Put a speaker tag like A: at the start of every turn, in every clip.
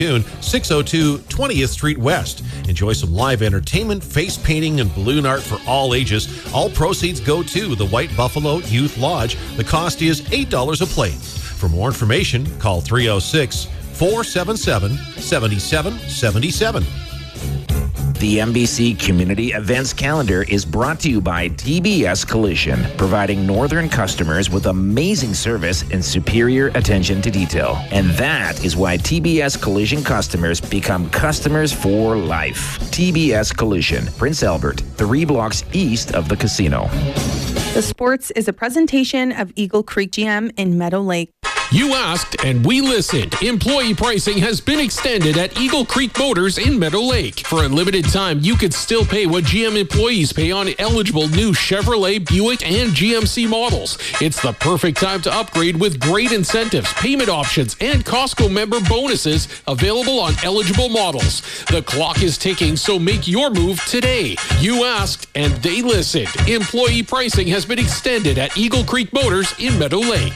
A: 602 20th Street West. Enjoy some live entertainment, face painting, and balloon art for all ages. All proceeds go to the White Buffalo Youth Lodge. The cost is $8 a plate. For more information, call 306-477-7777.
B: The MBC Community Events Calendar is brought to you by TBS Collision, providing Northern customers with amazing service and superior attention to detail. And that is why TBS Collision customers become customers for life. TBS Collision, Prince Albert, 3 blocks east of the casino.
C: The Sports is a presentation of Eagle Creek GM in Meadow Lake.
D: You asked and we listened. Employee pricing has been extended at Eagle Creek Motors in Meadow Lake. For a limited time, you could still pay what GM employees pay on eligible new Chevrolet, Buick, and GMC models. It's the perfect time to upgrade with great incentives, payment options, and Costco member bonuses available on eligible models. The clock is ticking, so make your move today. You asked and they listened. Employee pricing has been extended at Eagle Creek Motors in Meadow Lake.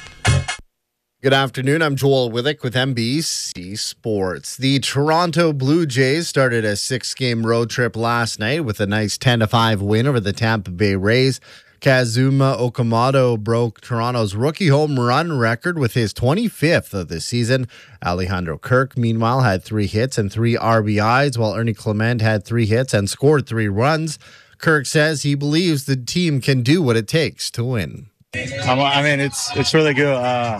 E: Good afternoon. I'm Joel Withick with NBC Sports. The Toronto Blue Jays started a 6-game road trip last night with a nice 10-5 win over the Tampa Bay Rays. Kazuma Okamoto broke Toronto's rookie home run record with his 25th of the season. Alejandro Kirk, meanwhile, had 3 hits and 3 RBIs, while Ernie Clement had 3 hits and scored 3 runs. Kirk says he believes the team can do what it takes to win.
F: I mean, it's really good.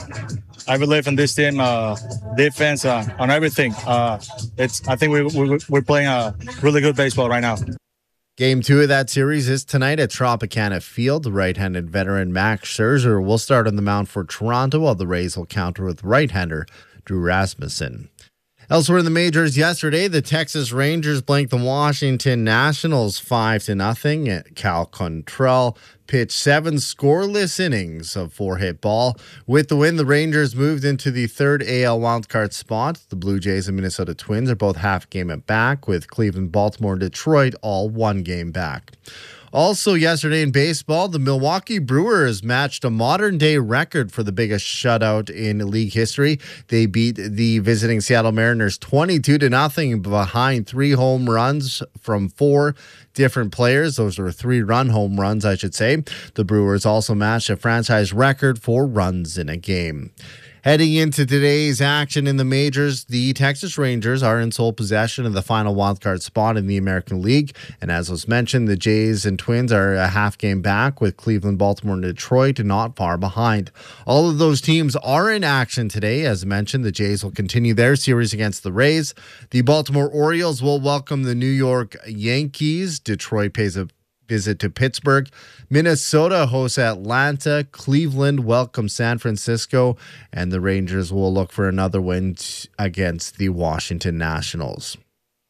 F: I believe in this team, defense, on everything. I think we're playing a really good baseball right now.
E: Game 2 of that series is tonight at Tropicana Field. The right-handed veteran Max Scherzer will start on the mound for Toronto, while the Rays will counter with right-hander Drew Rasmussen. Elsewhere in the majors yesterday, the Texas Rangers blanked the Washington Nationals 5-0. Cal Quantrill pitched 7 scoreless innings of 4-hit ball. With the win, the Rangers moved into the 3rd AL wildcard spot. The Blue Jays and Minnesota Twins are both half game back, with Cleveland, Baltimore, and Detroit all 1 game back. Also yesterday in baseball, the Milwaukee Brewers matched a modern-day record for the biggest shutout in league history. They beat the visiting Seattle Mariners 22-0 behind 3 home runs from 4 different players. Those were 3-run home runs, I should say. The Brewers also matched a franchise record for runs in a game. Heading into today's action in the majors, the Texas Rangers are in sole possession of the final wildcard spot in the American League. And as was mentioned, the Jays and Twins are a half game back, with Cleveland, Baltimore, and Detroit not far behind. All of those teams are in action today. As mentioned, the Jays will continue their series against the Rays. The Baltimore Orioles will welcome the New York Yankees. Detroit pays a visit to Pittsburgh. Minnesota hosts Atlanta. Cleveland welcomes San Francisco. And the Rangers will look for another win against the Washington Nationals.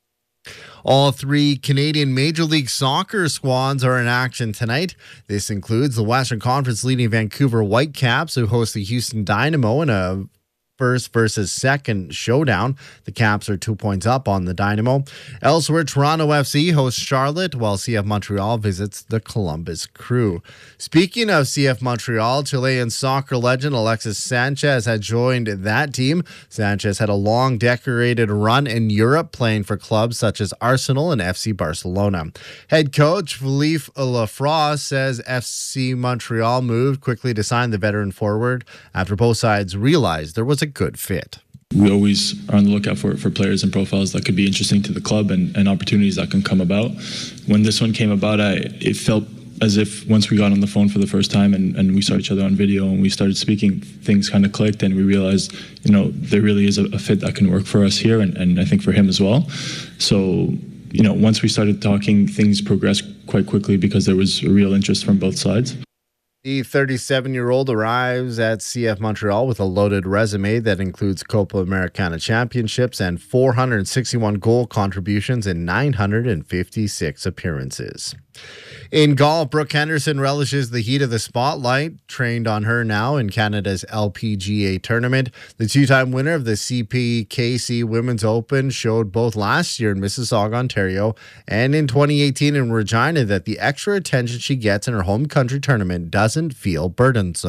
E: All 3 Canadian Major League Soccer squads are in action tonight. This includes the Western Conference leading Vancouver Whitecaps, who host the Houston Dynamo in a first versus second showdown. The Caps are 2 points up on the Dynamo. Elsewhere, Toronto FC hosts Charlotte, while CF Montreal visits the Columbus Crew. Speaking of CF Montreal, Chilean soccer legend Alexis Sanchez had joined that team. Sanchez had a long, decorated run in Europe, playing for clubs such as Arsenal and FC Barcelona. Head coach Philippe Lafroy says FC Montreal moved quickly to sign the veteran forward after both sides realized there was a good fit.
G: We always are on the lookout for players and profiles that could be interesting to the club and opportunities that can come about. When this one came about, it felt as if once we got on the phone for the first time and we saw each other on video and we started speaking, things kind of clicked, and we realized, there really is a fit that can work for us here and I think for him as well. So, once we started talking, things progressed quite quickly because there was a real interest from both sides.
E: The 37-year-old arrives at CF Montreal with a loaded resume that includes Copa Americana championships and 461 goal contributions in 956 appearances. In golf, Brooke Henderson relishes the heat of the spotlight, trained on her now in Canada's LPGA tournament. The 2-time winner of the CPKC Women's Open showed both last year in Mississauga, Ontario, and in 2018 in Regina that the extra attention she gets in her home country tournament doesn't feel burdensome.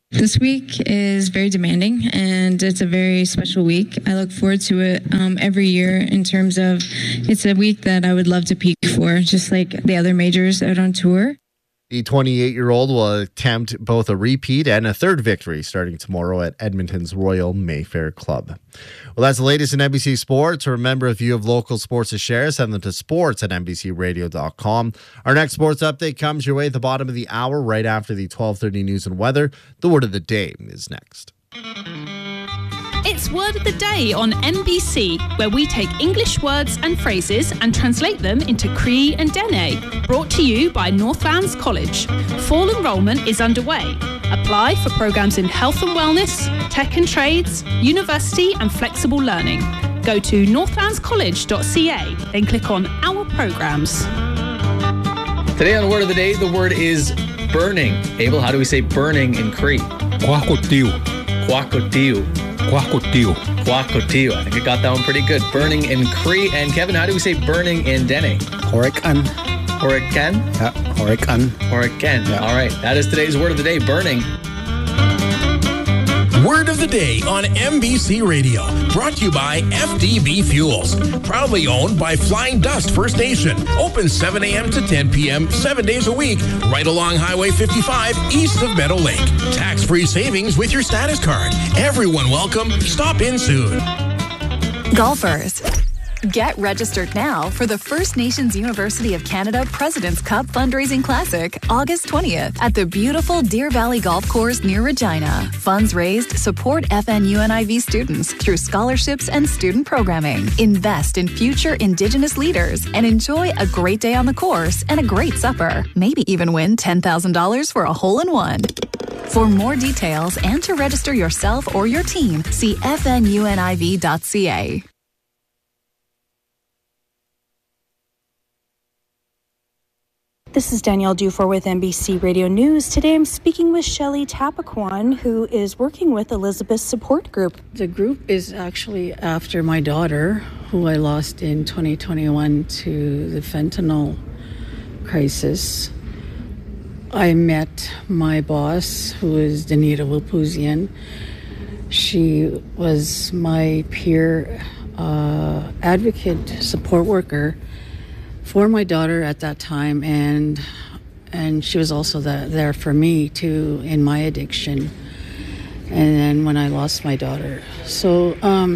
H: This week is very demanding, and it's a very special week. I look forward to it every year in terms of it's a week that I would love to peak for, just like the other majors out on tour.
E: The 28-year-old will attempt both a repeat and a third victory starting tomorrow at Edmonton's Royal Mayfair Club. Well, that's the latest in NBC Sports. Remember, if you have local sports to share, send them to sports@nbcradio.com. Our next sports update comes your way at the bottom of the hour, right after the 12:30 news and weather. The word of the day is next.
I: It's Word of the Day on NBC, where we take English words and phrases and translate them into Cree and Dene. Brought to you by Northlands College. Fall enrolment is underway. Apply for programs in health and wellness, tech and trades, university and flexible learning. Go to northlandscollege.ca, then click on Our Programs.
J: Today on Word of the Day, the word is burning. Abel, how do we say burning in Cree?
K: Kwakotiu.
J: Kwakotiu.
K: Kwakotiu.
J: Kwakotiu. I think I got that one pretty good. Burning in Cree. And Kevin, how do we say burning in Dene?
K: Horikan.
J: Horikan?
K: Yeah, horikan.
J: Horikan. Yeah. All right. That is today's Word of the Day, burning.
L: Word of the Day on NBC Radio. Brought to you by FDB Fuels. Proudly owned by Flying Dust First Nation. Open 7 a.m. to 10 p.m. 7 days a week. Right along Highway 55 east of Meadow Lake. Tax-free savings with your status card. Everyone welcome. Stop in soon.
M: Golfers, get registered now for the First Nations University of Canada President's Cup Fundraising Classic, August 20th at the beautiful Deer Valley Golf Course near Regina. Funds raised support FNUNIV students through scholarships and student programming. Invest in future Indigenous leaders and enjoy a great day on the course and a great supper. Maybe even win $10,000 for a hole-in-one. For more details and to register yourself or your team, see fnuniv.ca.
N: This is Danielle Dufour with NBC Radio News. Today I'm speaking with Shelley Tapaquan, who is working with Elizabeth Support Group.
O: The group is actually after my daughter, who I lost in 2021 to the fentanyl crisis. I met my boss, who is Danita Wilpuzian. She was my peer advocate support worker for my daughter at that time, and she was also there for me too in my addiction, and then when I lost my daughter. So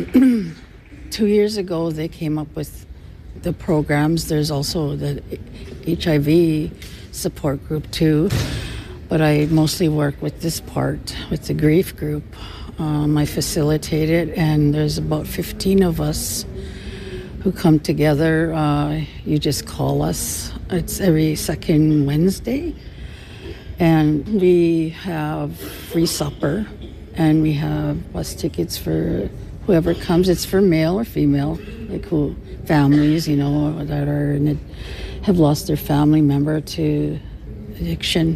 O: 2 years ago they came up with the programs. There's also the HIV support group too, but I mostly work with this part, with the grief group. I facilitate it, and there's about 15 of us who come together. You just call us. It's every second Wednesday. And we have free supper, and we have bus tickets for whoever comes. It's for male or female, like who families, that are have lost their family member to addiction.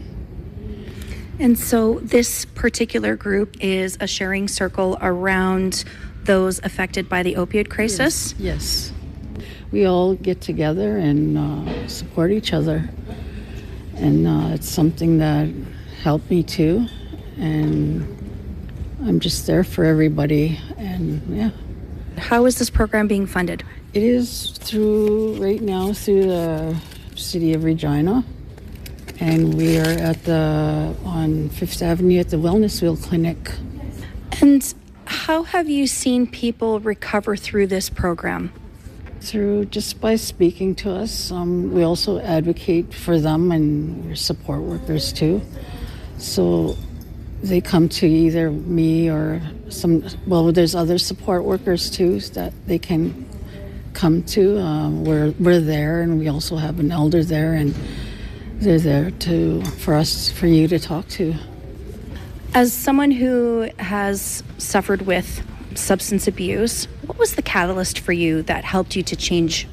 N: And so this particular group is a sharing circle around those affected by the opioid crisis?
O: Yes. We all get together and support each other. And it's something that helped me too. And I'm just there for everybody. And yeah.
N: How is this program being funded?
O: It is right now through the City of Regina. And we are on 5th Avenue at the Wellness Wheel Clinic.
N: And how have you seen people recover through this program?
O: Through just by speaking to us. We also advocate for them, and we're support workers too. So they come to either me or there's other support workers too that they can come to. We're there, and we also have an elder there, and they're there for you to talk to.
N: As someone who has suffered with substance abuse, what was the catalyst for you that helped you to change?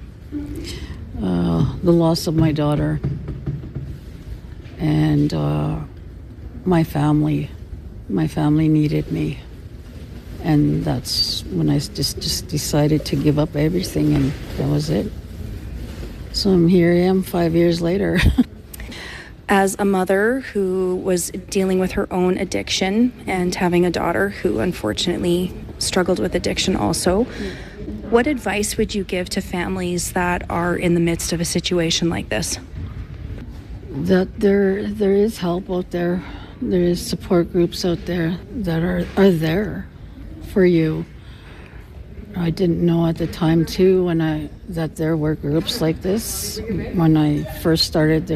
O: The loss of my daughter and my family. My family needed me, and that's when I just decided to give up everything, and that was it. So here I am 5 years later.
N: As a mother who was dealing with her own addiction and having a daughter who unfortunately struggled with addiction also, what advice would you give to families that are in the midst of a situation like this?
O: That there is help out there. There is support groups out there that are there for you. I didn't know at the time too that there were groups like this. When I first started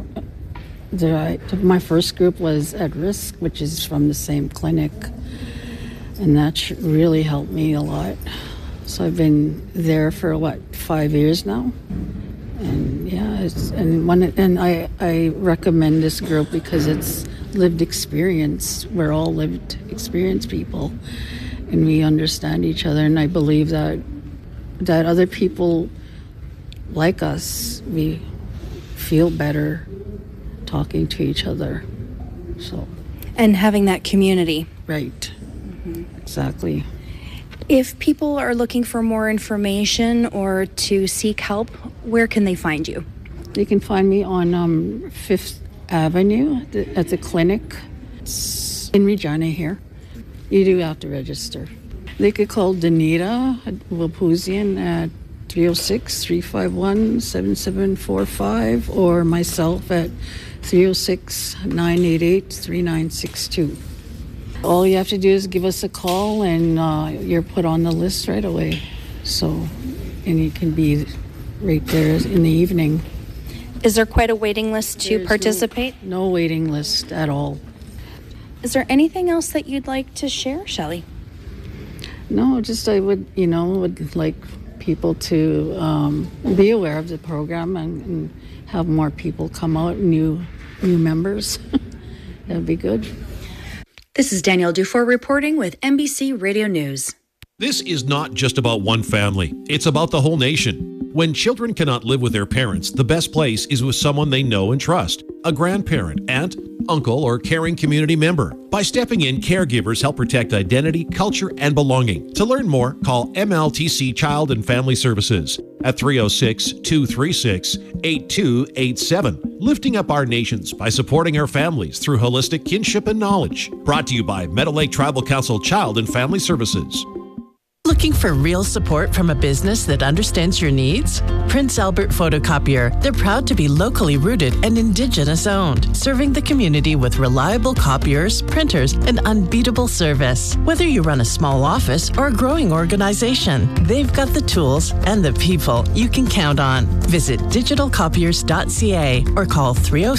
O: my first group was At Risk, which is from the same clinic, and that really helped me a lot. So I've been there for 5 years now, and yeah, I recommend this group because it's lived experience. We're all lived experience people, and we understand each other. And I believe that other people like us, we feel better talking to each other. So,
N: and having that community.
O: Right. Exactly.
N: If people are looking for more information or to seek help, where can they find you?
O: They can find me on 5th Avenue at the clinic. It's in Regina here. You do have to register. They could call Danita Wapuzian at 306-351-7745 or myself at 306-988-3962. All you have to do is give us a call and you're put on the list right away. And you can be right there in the evening.
N: Is there quite a waiting list to participate?
O: No waiting list at all.
N: Is there anything else that you'd like to share, Shelley?
O: No, just I would like people to be aware of the program and have more people come out, new members. That'd be good.
N: This is Danielle Dufour reporting with NBC Radio News.
A: This is not just about one family. It's about the whole nation. When children cannot live with their parents, the best place is with someone they know and trust. A grandparent, aunt, uncle, or caring community member. By stepping in, caregivers help protect identity, culture, and belonging. To learn more, call MLTC Child and Family Services at 306-236-8287. Lifting up our nations by supporting our families through holistic kinship and knowledge. Brought to you by Meadow Lake Tribal Council Child and Family Services.
P: Looking for real support from a business that understands your needs? Prince Albert Photocopier. They're proud to be locally rooted and Indigenous owned, serving the community with reliable copiers, printers, and unbeatable service. Whether you run a small office or a growing organization, they've got the tools and the people you can count on. Visit digitalcopiers.ca or call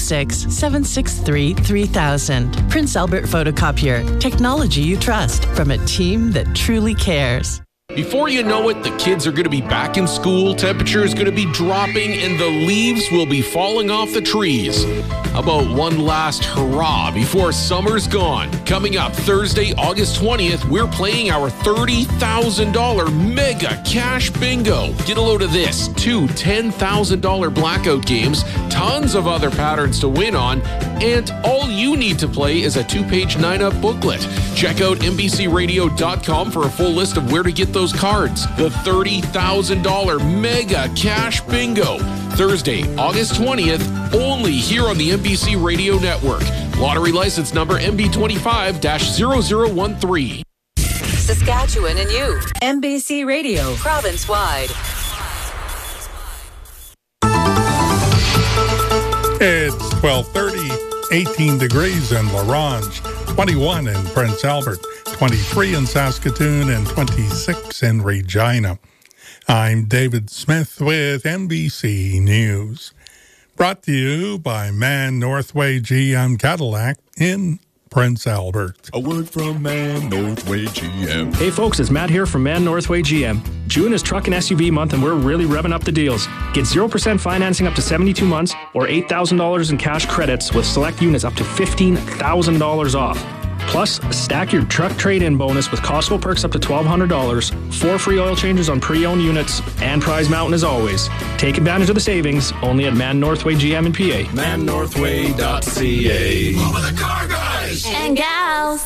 P: 306-763-3000. Prince Albert Photocopier. Technology you trust from a team that truly cares.
D: Before you know it, the kids are going to be back in school, temperature is going to be dropping, and the leaves will be falling off the trees. How about one last hurrah before summer's gone? Coming up Thursday, August 20th, we're playing our $30,000 mega cash bingo. Get a load of this, 2 $10,000 blackout games, tons of other patterns to win on, and all you need to play is a 2-page 9-up booklet. Check out NBCRadio.com for a full list of where to get those cards. The $30,000 mega cash bingo. Thursday, August 20th, only here on the NBC Radio Network. Lottery license number MB25-0013.
Q: Saskatchewan and you. NBC Radio, province-wide.
R: It's 12:30, 18 degrees in La Ronge, 21 in Prince Albert, 23 in Saskatoon, and 26 in Regina. I'm David Smith with NBC News. Brought to you by Man Northway GM Cadillac in Prince Albert.
S: A word from Man Northway GM.
T: Hey folks, it's Matt here from Man Northway GM. June is truck and SUV month and we're really revving up the deals. Get 0% financing up to 72 months or $8,000 in cash credits with select units up to $15,000 off. Plus, stack your truck trade-in bonus with Costco perks up to $1,200, 4 free oil changes on pre-owned units, and Prize Mountain as always. Take advantage of the savings only at Man Northway GM in PA.
S: ManNorthway.ca.
Q: Over the car guys and gals.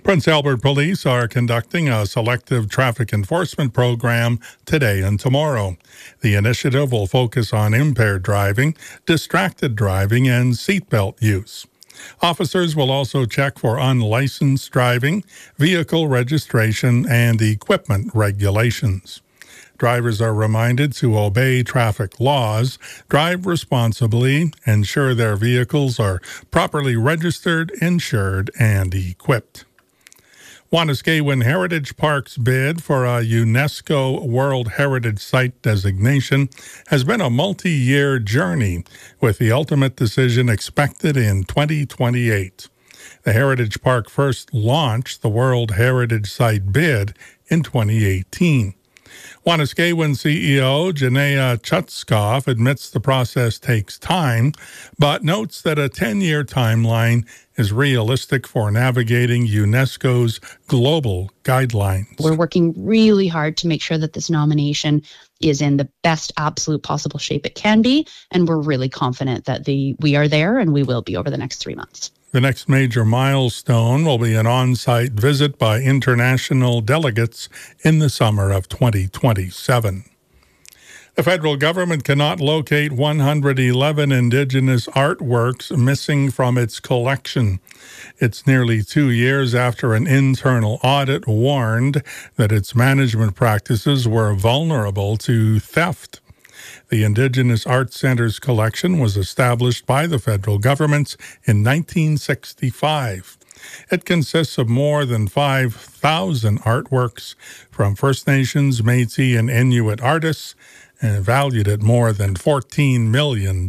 R: Prince Albert Police are conducting a selective traffic enforcement program today and tomorrow. The initiative will focus on impaired driving, distracted driving, and seatbelt use. Officers will also check for unlicensed driving, vehicle registration, and equipment regulations. Drivers are reminded to obey traffic laws, drive responsibly, ensure their vehicles are properly registered, insured, and equipped. Wanuskewin Heritage Park's bid for a UNESCO World Heritage Site designation has been a multi-year journey, with the ultimate decision expected in 2028. The Heritage Park first launched the World Heritage Site bid in 2018. Wanuskewin CEO Janea Chutskoff admits the process takes time, but notes that a 10-year timeline is realistic for navigating UNESCO's global guidelines.
U: We're working really hard to make sure that this nomination is in the best absolute possible shape it can be, and we're really confident that we are there and we will be over the next 3 months.
R: The next major milestone will be an on-site visit by international delegates in the summer of 2027. The federal government cannot locate 111 Indigenous artworks missing from its collection. It's nearly 2 years after an internal audit warned that its management practices were vulnerable to theft. The Indigenous Art Center's collection was established by the federal government in 1965. It consists of more than 5,000 artworks from First Nations, Métis, and Inuit artists, and valued at more than $14 million.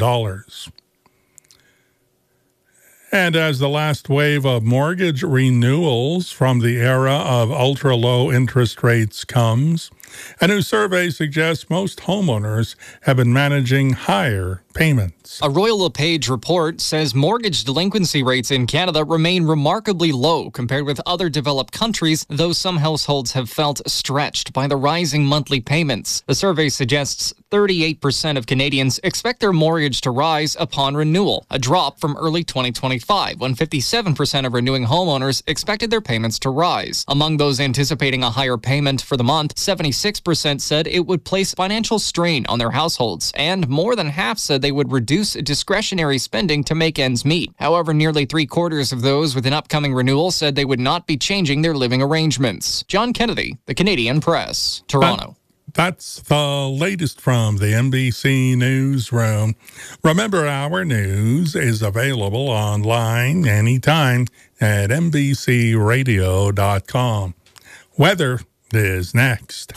R: And as the last wave of mortgage renewals from the era of ultra-low interest rates comes, a new survey suggests most homeowners have been managing higher payments.
V: A Royal LePage report says mortgage delinquency rates in Canada remain remarkably low compared with other developed countries, though some households have felt stretched by the rising monthly payments. The survey suggests 38% of Canadians expect their mortgage to rise upon renewal, a drop from early 2025, when 57% of renewing homeowners expected their payments to rise. Among those anticipating a higher payment for the month, 76% said it would place financial strain on their households, and more than half said they would reduce discretionary spending to make ends meet. However, nearly 3/4 of those with an upcoming renewal said they would not be changing their living arrangements. John Kennedy, The Canadian Press, Toronto.
R: That's the latest from the NBC Newsroom. Remember, our news is available online anytime at NBCRadio.com. Weather is next.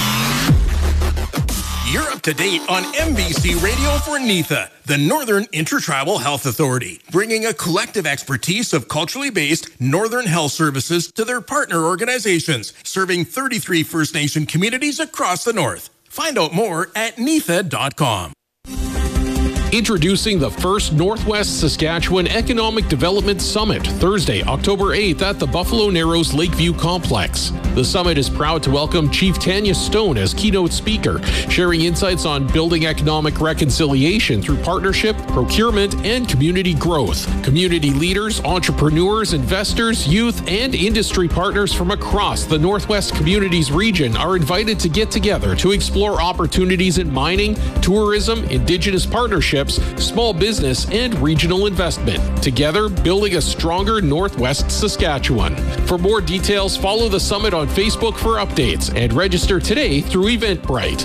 L: You're up to date on NBC Radio for NITHA, the Northern Intertribal Health Authority, bringing a collective expertise of culturally based Northern health services to their partner organizations, serving 33 First Nation communities across the North. Find out more at NITHA.com.
D: Introducing the first Northwest Saskatchewan Economic Development Summit, Thursday, October 8th at the Buffalo Narrows Lakeview Complex. The summit is proud to welcome Chief Tanya Stone as keynote speaker, sharing insights on building economic reconciliation through partnership, procurement, and community growth. Community leaders, entrepreneurs, investors, youth, and industry partners from across the Northwest Communities region are invited to get together to explore opportunities in mining, tourism, Indigenous partnerships, small business, and regional investment. Together, building a stronger Northwest Saskatchewan. For more details, follow the summit on Facebook for updates and register today through Eventbrite.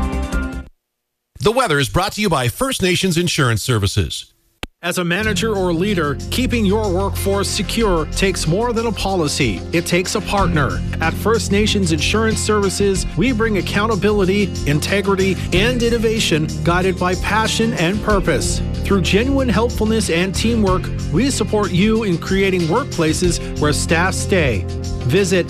A: The weather is brought to you by First Nations Insurance Services.
W: As a manager or leader, keeping your workforce secure takes more than a policy. It takes a partner. At First Nations Insurance Services, we bring accountability, integrity, and innovation guided by passion and purpose. Through genuine helpfulness and teamwork, we support you in creating workplaces where staff stay. Visit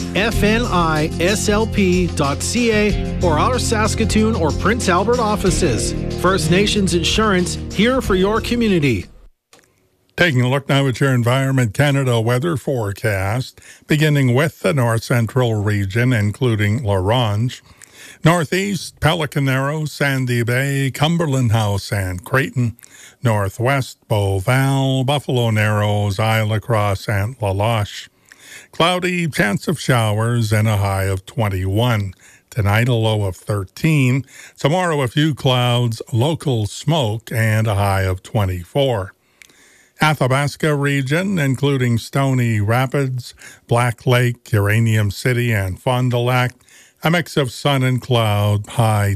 W: fnislp.ca or our Saskatoon or Prince Albert offices. First Nations Insurance, here for your community.
R: Taking a look now at your Environment Canada weather forecast, beginning with the north central region, including La Ronge, northeast, Pelican Narrows, Sandy Bay, Cumberland House, and Creighton, northwest, Beauval, Buffalo Narrows, Isle Cross, and La Loche. Cloudy, chance of showers, and a high of 21. Tonight, a low of 13. Tomorrow, a few clouds, local smoke, and a high of 24. Athabasca region, including Stony Rapids, Black Lake, Uranium City, and Fond du Lac, a mix of sun and cloud, high